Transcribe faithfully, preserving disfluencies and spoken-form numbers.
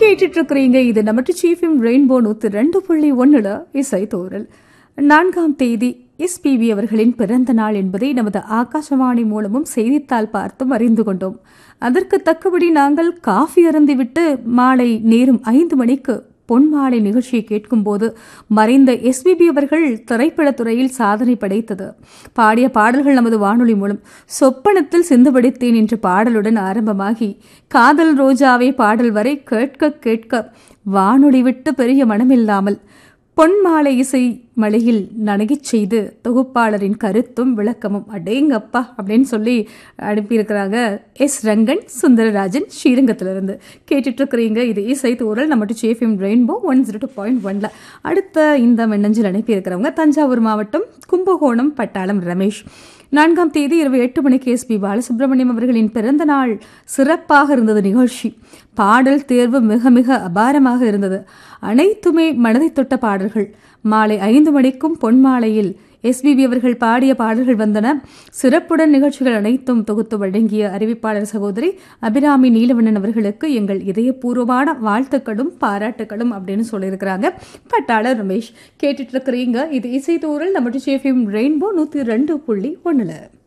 கேட்டுட்டு இருக்கிறீங்க. இது நம்ம சீஃபிம் ரெயின்போ நூத்தி ரெண்டு புள்ளி ஒன்னுல இசை தோறல். நான்காம் தேதி எஸ்பிபி அவர்களின் பிறந்த நாள் என்பதை நமது ஆகாசவாணி மூலமும் செய்தித்தாள் பார்த்தும் அறிந்து கொண்டோம். அதற்கு தக்கபடி நாங்கள் காஃபி அருந்திவிட்டு மாலை நேரம் ஐந்து மணிக்கு பொன்மாலை நிகழ்ச்சியை கேட்கும் போது மறைந்த எஸ்பிபி அவர்கள் திரைப்படத்துறையில் சாதனை படைத்தது. பாடிய பாடல்கள் நமது வானொலி மூலம் சொப்பனத்தில் சிந்துபடித்தேன் என்ற பாடலுடன் ஆரம்பமாகி காதல் ரோஜாவே பாடல் வரை கேட்க கேட்க வானொலி விட்டு பெரிய மனமில்லாமல் பொன்மாலை இசை மலையில் நனகிச் செய்து தொகுப்பாளரின் கருத்தும் விளக்கமும் அடேங்கப்பா அப்படின்னு சொல்லி அனுப்பியிருக்கிறாங்க எஸ் ரங்கன் சுந்தரராஜன் ஸ்ரீரங்கத்திலிருந்து. கேட்டுட்டு இருக்கிறீங்க. இது இசை தூரல் நம்ம சேஃபிம் rainbow one zero two point ஒன்ல. அடுத்த இந்த மின்னஞ்சல் அனுப்பியிருக்கிறவங்க தஞ்சாவூர் மாவட்டம் கும்பகோணம் பட்டாளம் ரமேஷ். நான்காம் தேதி இரவு எட்டு மணிக்கு எஸ் பி பாலசுப்ரமணியம் அவர்களின் பிறந்த நாள் சிறப்பாக இருந்தது. நிகழ்ச்சி பாடல் தேர்வு மிக மிக அபாரமாக இருந்தது. அனைத்துமே மனதை தொட்ட பாடல்கள். மாலை ஐந்து மணிக்கும் பொன்மாலையில் எஸ்பிபி அவர்கள் பாடிய பாடல்கள் வந்தன. சிறப்புடன் நிகழ்ச்சிகள் அனைத்தும் தொகுத்து வழங்கிய அறிவிப்பாளர் சகோதரி அபிராமி நீலவண்ணன் அவர்களுக்கு எங்கள் இதயபூர்வமான வாழ்த்துக்களும் பாராட்டுகளும் அப்படின்னு சொல்லியிருக்கிறாங்க பட்டாளர் ரமேஷ். கேட்டுட்டு இருக்கிறீங்க. இது இசை தூரல் நம்ம சேஃபிம் ரெயின்போ நூத்தி ரெண்டு புள்ளி ஒண்ணுல.